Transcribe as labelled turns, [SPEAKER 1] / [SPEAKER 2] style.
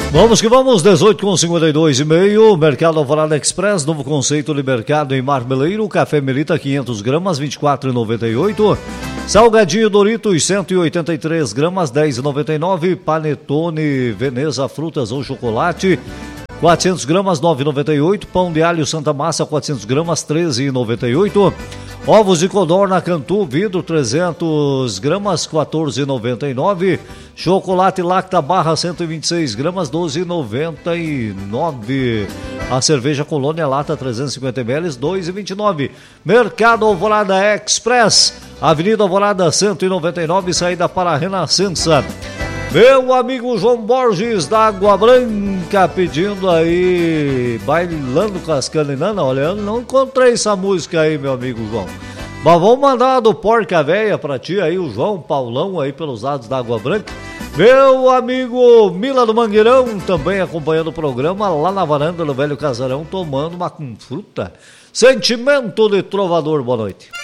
[SPEAKER 1] Vamos que vamos, 18,52,5. Mercado Alvorada Express, novo conceito de mercado em Marmeleiro. Café Melita 500 gramas, 24,98. Salgadinho Doritos 183 gramas, 10,99. Panetone Veneza frutas ou chocolate 400 gramas, 9,98. Pão de alho Santa Massa 400 gramas, 13,98. Ovos de codorna Cantu vidro 300 gramas, 14,99. Chocolate Lacta Barra 126 gramas, 12,99. A cerveja Colônia Lata 350 ml, 2,29. Mercado Alvorada Express, Avenida Alvorada 199, saída para a Renascença. Meu amigo João Borges da Água Branca pedindo aí, bailando com as caninas. Olha, eu não encontrei essa música aí, meu amigo João. Mas vamos mandar do Porca Véia pra ti aí, o João Paulão aí pelos lados da Água Branca. Meu amigo Mila do Mangueirão também acompanhando o programa lá na varanda do Velho Casarão, tomando uma com fruta. Sentimento de Trovador, boa noite.